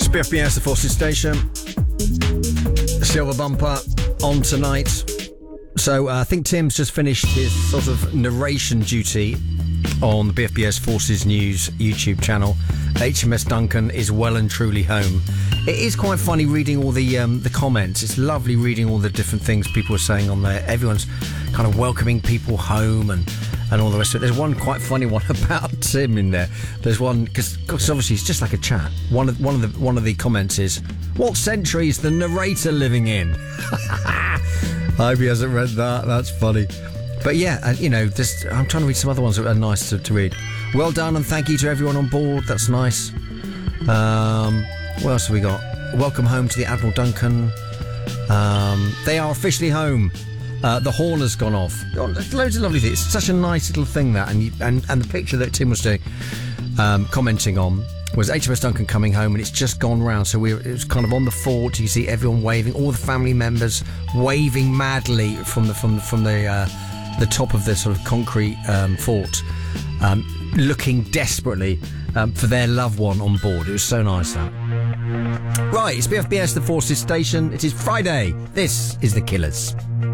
BFBS, the Forces Station. Silver Bumper on tonight. So I think Tim's just finished his sort of narration duty on the BFBS Forces News YouTube channel. HMS Duncan is well and truly home. It is quite funny reading all the comments. It's lovely reading all the different things people are saying on there. Everyone's kind of welcoming people home and all the rest of it. There's one quite funny one about Tim in there. There's one because obviously it's just like a chat. One of the comments is, "What century is the narrator living in?" I hope he hasn't read that. That's funny. But yeah, I'm trying to read some other ones that are nice to read. Well done and thank you to everyone on board. That's nice. What else have we got? Welcome home to the Admiral Duncan. They are officially home. The horn has gone off. Oh, loads of lovely things. It's such a nice little thing that, and the picture that Tim was doing, commenting on, was HMS Duncan coming home, and it's just gone round. So it was kind of on the fort. You see everyone waving, all the family members waving madly from the top of the sort of concrete fort, looking desperately for their loved one on board. It was so nice that. Right, it's BFBS, the Forces Station. It is Friday. This is The Killers.